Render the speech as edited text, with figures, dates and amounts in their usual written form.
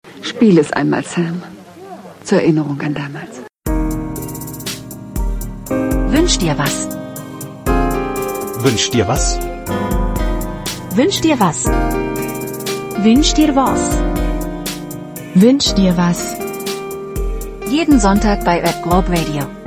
Spiel es einmal, Sam. Zur Erinnerung an damals. Wünsch dir was. Wünsch dir was? Wünsch dir was. Wünsch dir was. Wünsch dir was. Jeden Sonntag bei @GlobeRadio.